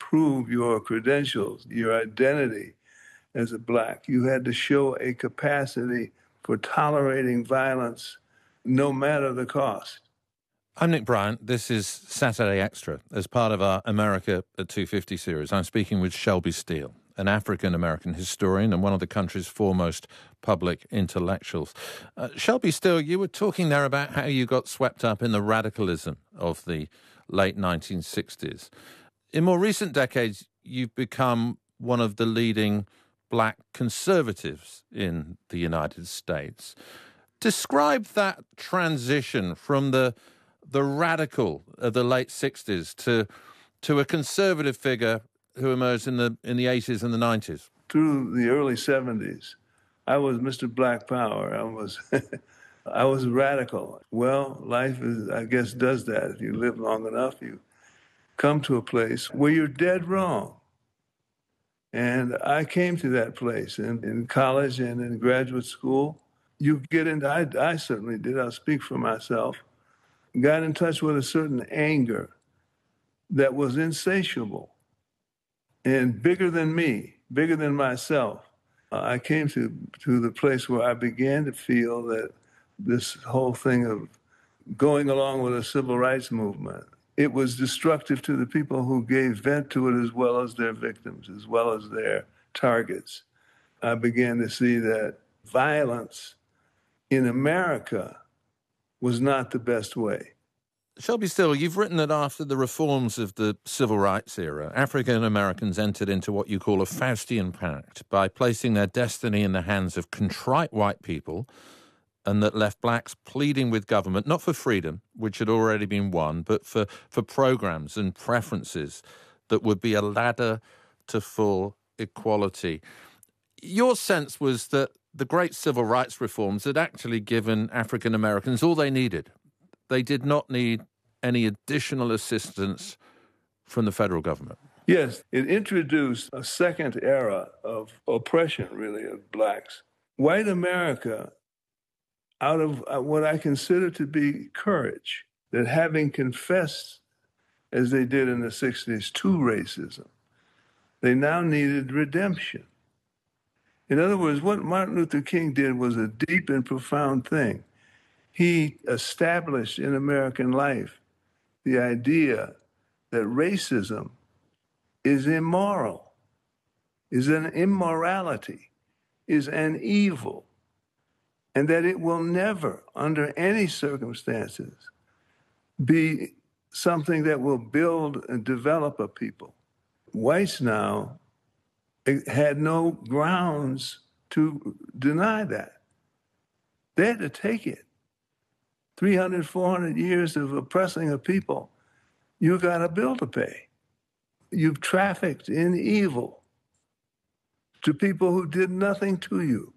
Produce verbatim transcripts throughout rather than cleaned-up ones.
prove your credentials, your identity as a black. You had to show a capacity for tolerating violence no matter the cost. I'm Nick Bryant. This is Saturday Extra as part of our America at two fifty series. I'm speaking with Shelby Steele, an African-American historian and one of the country's foremost public intellectuals. Uh, Shelby Steele, you were talking there about how you got swept up in the radicalism of the late nineteen sixties. In more recent decades, you've become one of the leading black conservatives in the United States. Describe that transition from the the radical of the late sixties to to a conservative figure who emerged in the in the eighties and the nineties. Through the early seventies, I was Mister Black Power. I was I was radical. Well, life is, I guess, does that. If you live long enough, you come to a place where you're dead wrong. And I came to that place in, in college and in graduate school. You get into, I, I certainly did, I'll speak for myself, got in touch with a certain anger that was insatiable and bigger than me, bigger than myself. Uh, I came to, to the place where I began to feel that this whole thing of going along with a civil rights movement, it was destructive to the people who gave vent to it as well as their victims, as well as their targets. I began to see that violence in America was not the best way. Shelby Steele, you've written that after the reforms of the civil rights era, African Americans entered into what you call a Faustian pact by placing their destiny in the hands of contrite white people, and that left blacks pleading with government, not for freedom, which had already been won, but for, for programs and preferences that would be a ladder to full equality. Your sense was that the great civil rights reforms had actually given African Americans all they needed. They did not need any additional assistance from the federal government. Yes, it introduced a second era of oppression, really, of blacks. White America, out of what I consider to be courage, that having confessed, as they did in the sixties, to racism, they now needed redemption. In other words, what Martin Luther King did was a deep and profound thing. He established in American life the idea that racism is immoral, is an immorality, is an evil, and that it will never, under any circumstances, be something that will build and develop a people. Whites now had no grounds to deny that. They had to take it. three hundred, four hundred years of oppressing a people, you got a bill to pay. You've trafficked in evil to people who did nothing to you.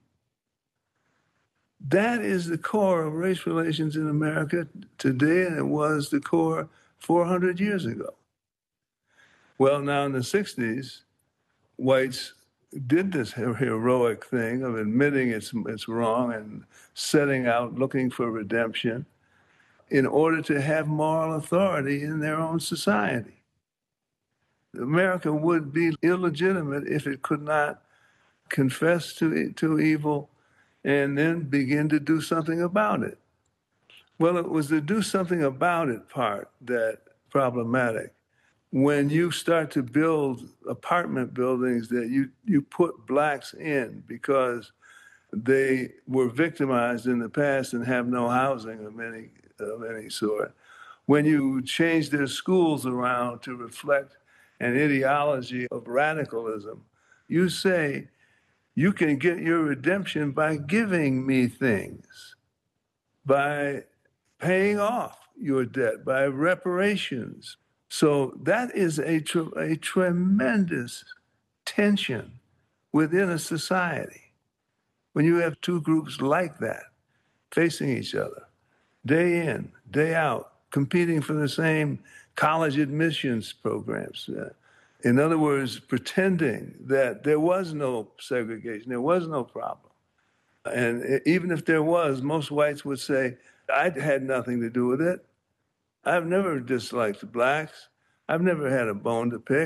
That is the core of race relations in America today, and it was the core four hundred years ago. Well, now in the sixties, whites did this heroic thing of admitting it's, it's wrong and setting out looking for redemption in order to have moral authority in their own society. America would be illegitimate if it could not confess to, to evil and then begin to do something about it. Well, it was the do something about it part that problematic. When you start to build apartment buildings that you, you put blacks in because they were victimized in the past and have no housing of any, of any sort. When you change their schools around to reflect an ideology of radicalism, you say, you can get your redemption by giving me things, by paying off your debt, by reparations. So that is a, tr- a tremendous tension within a society. When you have two groups like that facing each other, day in, day out, competing for the same college admissions programs. Uh, in other words, pretending that there was no segregation, there was no problem. And even if there was, most whites would say, I had nothing to do with it. I've never disliked blacks. I've never had a bone to pick.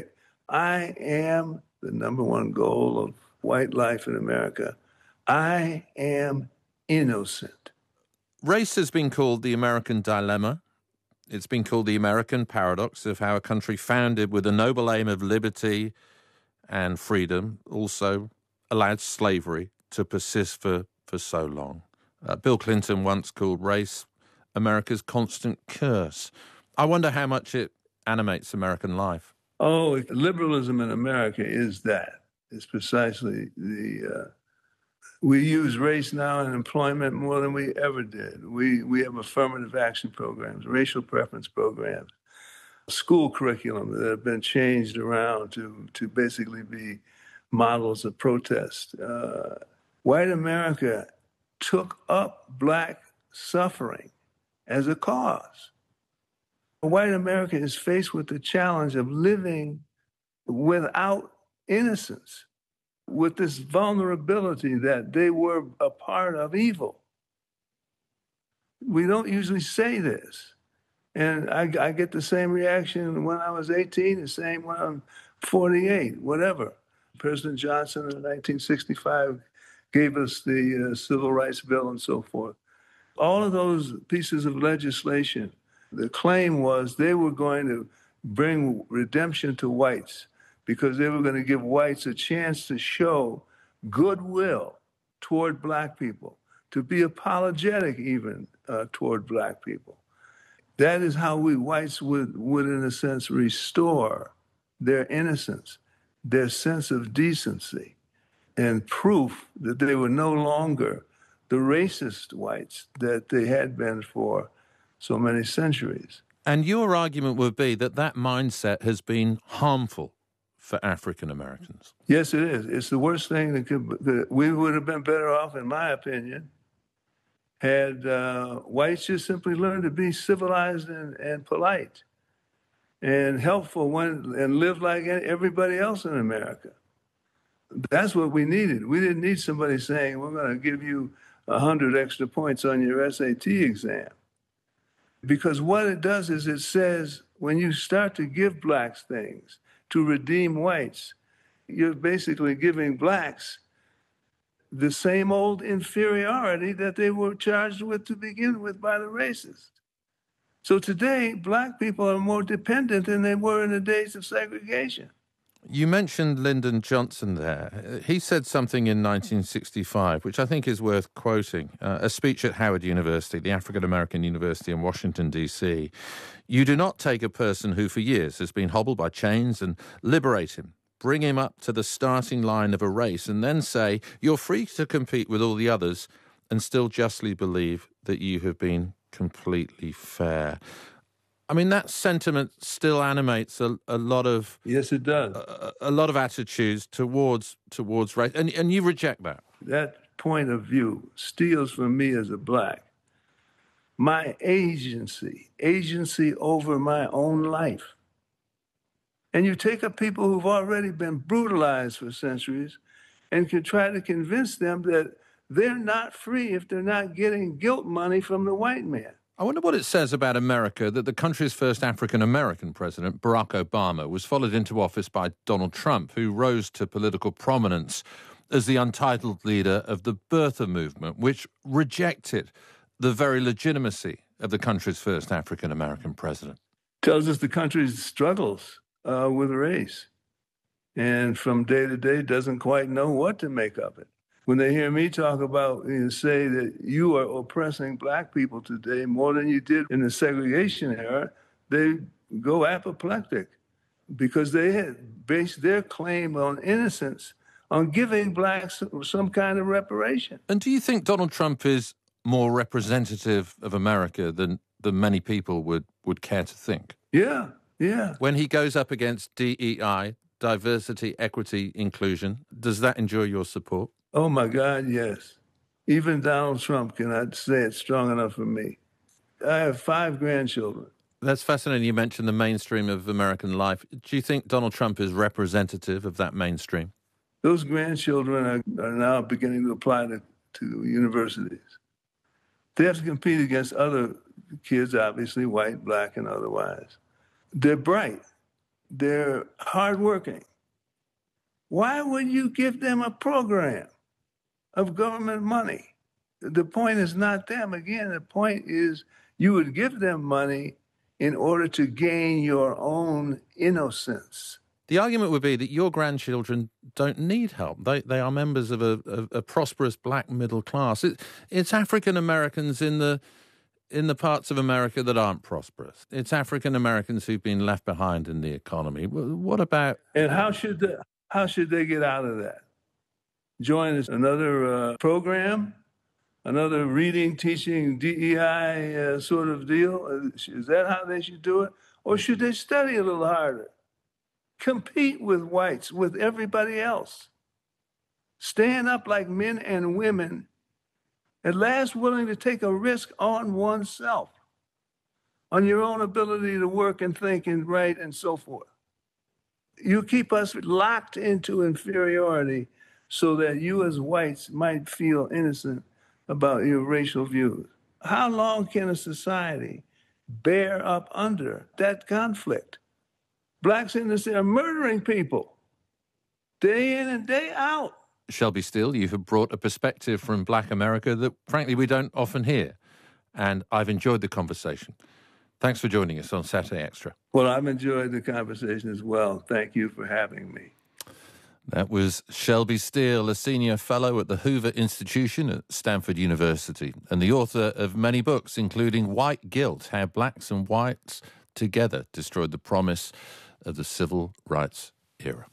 I am the number one goal of white life in America. I am innocent. Race has been called the American dilemma. It's been called the American paradox of how a country founded with a noble aim of liberty and freedom also allowed slavery to persist for, for so long. Uh, Bill Clinton once called race America's constant curse. I wonder how much it animates American life. Oh, liberalism in America is that. It's precisely the... Uh, we use race now in employment more than we ever did. We, we have affirmative action programs, racial preference programs, school curriculum that have been changed around to, to basically be models of protest. Uh, white America took up black suffering as a cause. White America is faced with the challenge of living without innocence, with this vulnerability that they were a part of evil. We don't usually say this. And I, I get the same reaction when I was eighteen, the same when I'm forty-eight, whatever. President Johnson in nineteen sixty-five gave us the uh, Civil Rights Bill and so forth. All of those pieces of legislation, the claim was they were going to bring redemption to whites because they were going to give whites a chance to show goodwill toward black people, to be apologetic even uh, toward black people. That is how we whites would, would, in a sense, restore their innocence, their sense of decency, and proof that they were no longer the racist whites that they had been for so many centuries. And your argument would be that that mindset has been harmful for African Americans. Yes, it is. It's the worst thing that could... That we would have been better off, in my opinion, had uh, whites just simply learned to be civilized and, and polite and helpful when, and live like everybody else in America. That's what we needed. We didn't need somebody saying, we're going to give you one hundred extra points on your S A T exam. Because what it does is it says, when you start to give blacks things to redeem whites, you're basically giving blacks the same old inferiority that they were charged with to begin with by the racists. So today, black people are more dependent than they were in the days of segregation. You mentioned Lyndon Johnson there. He said something in nineteen sixty-five, which I think is worth quoting, uh, a speech at Howard University, the African-American University in Washington, D C. You do not take a person who for years has been hobbled by chains and liberate him, bring him up to the starting line of a race, and then say, you're free to compete with all the others and still justly believe that you have been completely fair. I mean, that sentiment still animates a, a lot of... Yes, it does. A, a lot of attitudes towards towards race, and, and you reject that. That point of view steals from me as a black my agency, agency over my own life. And you take up people who've already been brutalized for centuries and can try to convince them that they're not free if they're not getting guilt money from the white man. I wonder what it says about America that the country's first African-American president, Barack Obama, was followed into office by Donald Trump, who rose to political prominence as the untitled leader of the birther movement, which rejected the very legitimacy of the country's first African-American president. Tells us the country's struggles uh, with race, and from day to day doesn't quite know what to make of it. When they hear me talk about and you know, say that you are oppressing black people today more than you did in the segregation era, they go apoplectic because they had based their claim on innocence on giving blacks some kind of reparation. And do you think Donald Trump is more representative of America than, than many people would, would care to think? Yeah, yeah. When he goes up against D E I, diversity, equity, inclusion, does that enjoy your support? Oh, my God, yes. Even Donald Trump cannot say it strong enough for me. I have five grandchildren. That's fascinating. You mentioned the mainstream of American life. Do you think Donald Trump is representative of that mainstream? Those grandchildren are, are now beginning to apply to, to universities. They have to compete against other kids, obviously, white, black, and otherwise. They're bright. They're hardworking. Why would you give them a program of government money? The point is not them. Again, the point is you would give them money in order to gain your own innocence. The argument would be that your grandchildren don't need help. They they are members of a, a, a prosperous black middle class. It, it's African Americans in the in the parts of America that aren't prosperous. It's African Americans who've been left behind in the economy. What about? And how should they, how should they get out of that? Join another uh, program, another reading, teaching, D E I uh, sort of deal? Is that how they should do it? Or should they study a little harder? Compete with whites, with everybody else. Stand up like men and women, at last willing to take a risk on oneself, on your own ability to work and think and write and so forth. You keep us locked into inferiority so that you as whites might feel innocent about your racial views. How long can a society bear up under that conflict? Blacks in this are murdering people day in and day out. Shelby Steele, you have brought a perspective from Black America that, frankly, we don't often hear. And I've enjoyed the conversation. Thanks for joining us on Saturday Extra. Well, I've enjoyed the conversation as well. Thank you for having me. That was Shelby Steele, a senior fellow at the Hoover Institution at Stanford University and the author of many books, including White Guilt, How Blacks and Whites Together Destroyed the Promise of the Civil Rights Era.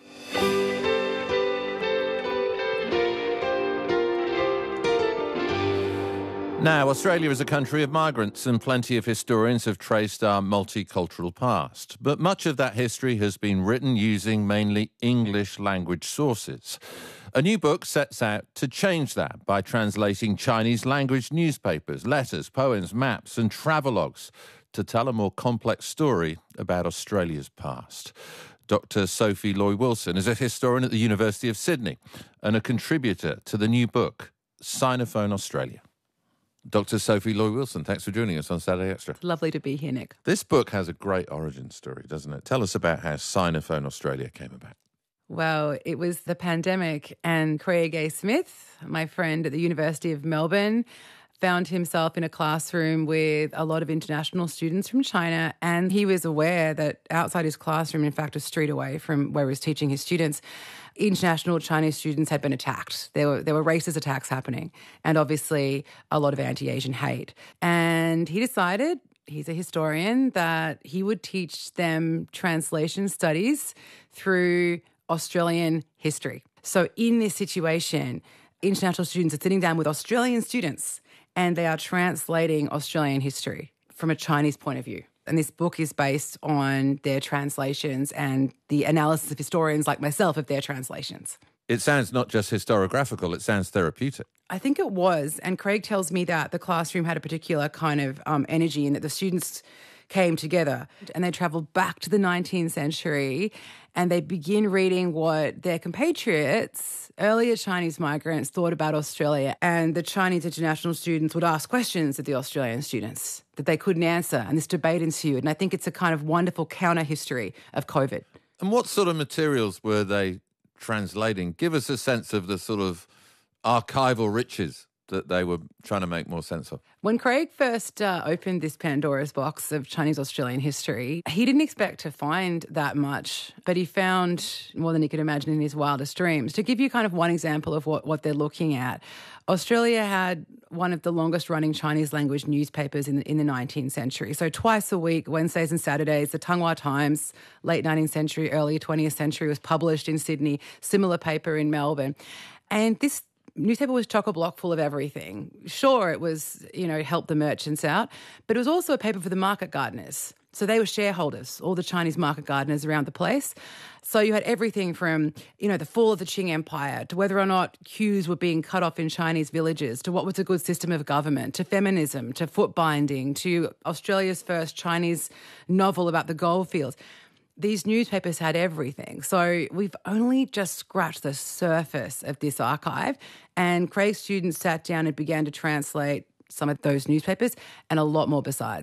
Now, Australia is a country of migrants, and plenty of historians have traced our multicultural past. But much of that history has been written using mainly English language sources. A new book sets out to change that by translating Chinese language newspapers, letters, poems, maps, and travelogues to tell a more complex story about Australia's past. Doctor Sophie Loy-Wilson is a historian at the University of Sydney and a contributor to the new book, Sinophone Australia. Doctor Sophie Loy-Wilson, thanks for joining us on Saturday Extra. Lovely to be here, Nick. This book has a great origin story, doesn't it? Tell us about how Sinophone Australia came about. Well, it was the pandemic, and Craig A. Smith, my friend at the University of Melbourne, found himself in a classroom with a lot of international students from China, and he was aware that outside his classroom, in fact a street away from where he was teaching his students, international Chinese students had been attacked. There were there were racist attacks happening, and obviously a lot of anti-Asian hate. And he decided, he's a historian, that he would teach them translation studies through Australian history. So in this situation, international students are sitting down with Australian students and they are translating Australian history from a Chinese point of view. And this book is based on their translations and the analysis of historians like myself of their translations. It sounds not just historiographical, it sounds therapeutic. I think it was. And Craig tells me that the classroom had a particular kind of um, energy and that the students came together and they travelled back to the nineteenth century and they begin reading what their compatriots, earlier Chinese migrants, thought about Australia. And the Chinese international students would ask questions of the Australian students that they couldn't answer. And this debate ensued. And I think it's a kind of wonderful counter-history of COVID. And what sort of materials were they translating? Give us a sense of the sort of archival riches that they were trying to make more sense of. When Craig first uh, opened this Pandora's box of Chinese-Australian history, he didn't expect to find that much, but he found more than he could imagine in his wildest dreams. To give you kind of one example of what, what they're looking at, Australia had one of the longest-running Chinese language newspapers in the, in the nineteenth century. So twice a week, Wednesdays and Saturdays, the Tonghua Times, late nineteenth century, early twentieth century, was published in Sydney, similar paper in Melbourne. And this newspaper was chock-a-block full of everything. Sure, it was, you know, help the merchants out, but it was also a paper for the market gardeners. So they were shareholders, all the Chinese market gardeners around the place. So you had everything from, you know, the fall of the Qing Empire to whether or not queues were being cut off in Chinese villages, to what was a good system of government, to feminism, to foot binding, to Australia's first Chinese novel about the goldfields. These newspapers had everything. So we've only just scratched the surface of this archive. And Craig's students sat down and began to translate some of those newspapers and a lot more besides.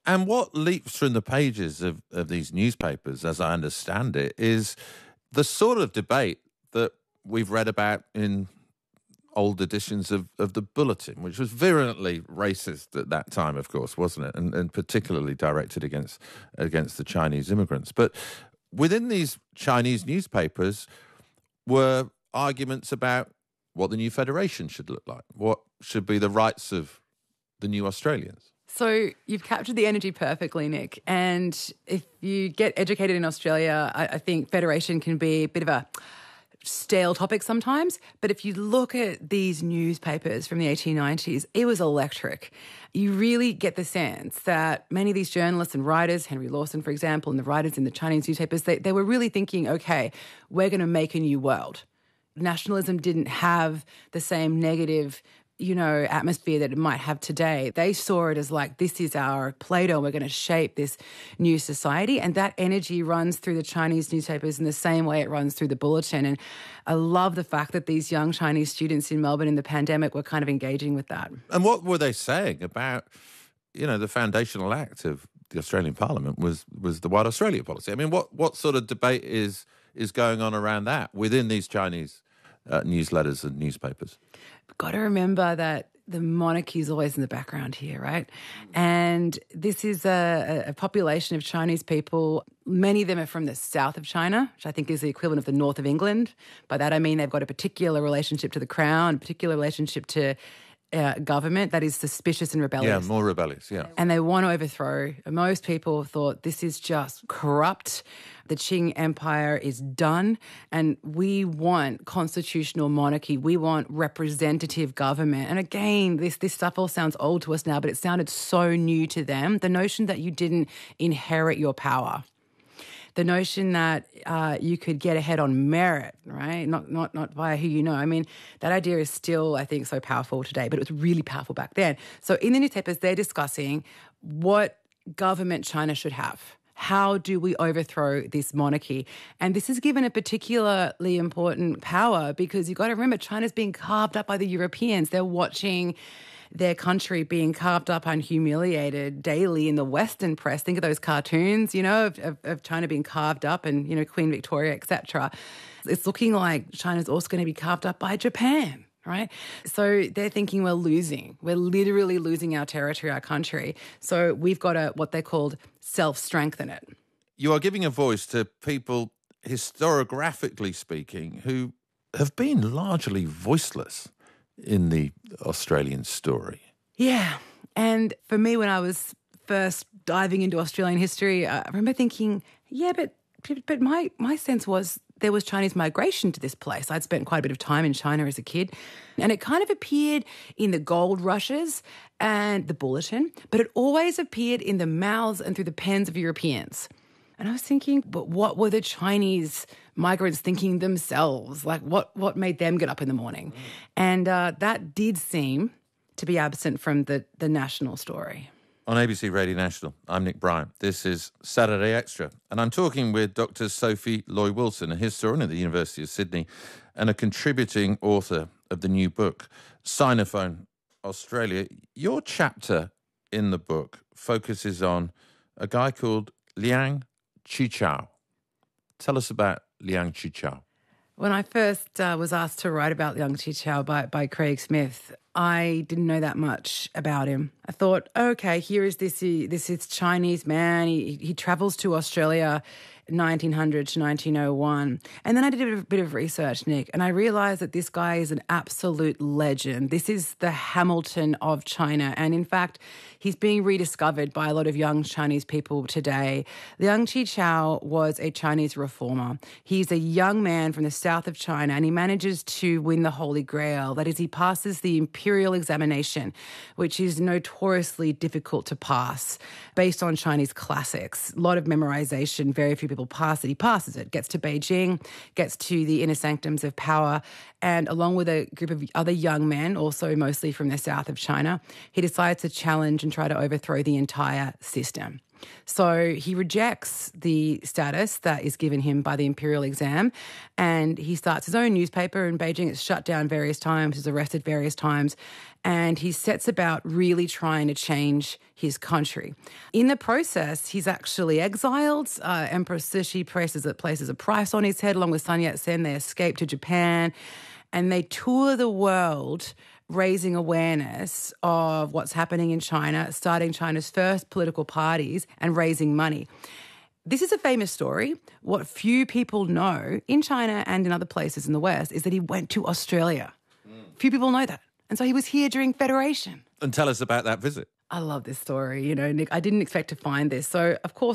And what leaps from the pages of, of these newspapers, as I understand it, is the sort of debate that we've read about in old editions of, of the Bulletin, which was virulently racist at that time, of course, wasn't it? And, and particularly directed against against the Chinese immigrants. But within these Chinese newspapers were arguments about what the new federation should look like, what should be the rights of the new Australians. So you've captured the energy perfectly, Nick. And if you get educated in Australia, I, I think federation can be a bit of a stale topic sometimes. But if you look at these newspapers from the eighteen nineties, it was electric. You really get the sense that many of these journalists and writers, Henry Lawson, for example, and the writers in the Chinese newspapers, they, they were really thinking, okay, we're going to make a new world. Nationalism didn't have the same negative, you know, atmosphere that it might have today. They saw it as like, this is our Play-Doh, we're going to shape this new society. And that energy runs through the Chinese newspapers in the same way it runs through the Bulletin. And I love the fact that these young Chinese students in Melbourne in the pandemic were kind of engaging with that. And what were they saying about, you know, the foundational act of the Australian Parliament was was the White Australia policy? I mean, what, what sort of debate is is going on around that within these Chinese uh, newsletters and newspapers? Got to remember that the monarchy is always in the background here, right? And this is a, a population of Chinese people. Many of them are from the south of China, which I think is the equivalent of the north of England. By that I mean they've got a particular relationship to the crown, a particular relationship to uh, government that is suspicious and rebellious. Yeah, more rebellious, yeah. And they want to overthrow. Most people thought this is just corrupt. The Qing Empire is done, and we want constitutional monarchy. We want representative government. And again, this, this stuff all sounds old to us now, but it sounded so new to them. The notion that you didn't inherit your power. The notion that uh, you could get ahead on merit, right? Not not not via who you know. I mean, that idea is still, I think, so powerful today, but it was really powerful back then. So in the newspapers, they're discussing what government China should have. How do we overthrow this monarchy? And this is given a particularly important power because you've got to remember China's being carved up by the Europeans. They're watching their country being carved up and humiliated daily in the Western press. Think of those cartoons, you know, of, of, of China being carved up and, you know, Queen Victoria, et cetera. It's looking like China's also going to be carved up by Japan, right? So they're thinking we're losing. We're literally losing our territory, our country. So we've got to, what they called, self-strengthen it. You are giving a voice to people, historiographically speaking, who have been largely voiceless in the Australian story. Yeah. And for me, when I was first diving into Australian history, I remember thinking, yeah, but but my, my sense was there was Chinese migration to this place. I'd spent quite a bit of time in China as a kid. And it kind of appeared in the gold rushes and the Bulletin, but it always appeared in the mouths and through the pens of Europeans. And I was thinking, but what were the Chinese migrants thinking themselves? Like, what what made them get up in the morning? And uh, that did seem to be absent from the, the national story. On A B C Radio National, I'm Nick Bryant. This is Saturday Extra, and I'm talking with Doctor Sophie Loy-Wilson, a historian at the University of Sydney and a contributing author of the new book, Sinophone Australia. Your chapter in the book focuses on a guy called Liang Qichao. Tell us about Liang Qichao. When I first uh, was asked to write about Liang Qichao by, by Craig Smith, I didn't know that much about him. I thought, okay, here is this this is Chinese man. He, he travels to Australia nineteen hundred to nineteen oh one. And then I did a bit of research, Nick, and I realised that this guy is an absolute legend. This is the Hamilton of China. And in fact, he's being rediscovered by a lot of young Chinese people today. Liang Qichao was a Chinese reformer. He's a young man from the south of China, and he manages to win the Holy Grail. That is, he passes the imperial examination, which is notoriously difficult to pass based on Chinese classics. A lot of memorization, very few people pass it. He passes it, gets to Beijing, gets to the inner sanctums of power, and along with a group of other young men, also mostly from the south of China, he decides to challenge and try to overthrow the entire system. So he rejects the status that is given him by the imperial exam, and he starts his own newspaper in Beijing. It's shut down various times, he's arrested various times, and he sets about really trying to change his country. In the process, he's actually exiled. Uh, Emperor Cixi places, places a price on his head along with Sun Yat-sen. They escape to Japan, and they tour the world raising awareness of what's happening in China, starting China's first political parties and raising money. This is a famous story. What few people know in China and in other places in the West is that he went to Australia. Mm. Few people know that. And so he was here during Federation. And tell us about that visit. I love this story. You know, Nick, I didn't expect to find this. So, of course,